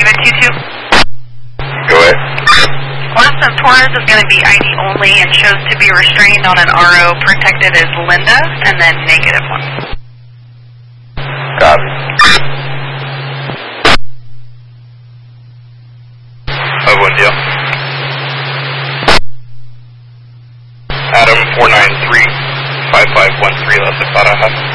David 22. Go ahead. Last of Torres is going to be ID only and shows to be restrained on an RO protected as Linda, and then -1. Copy. Buen deal. Adam 493-5513, that's the thought I have.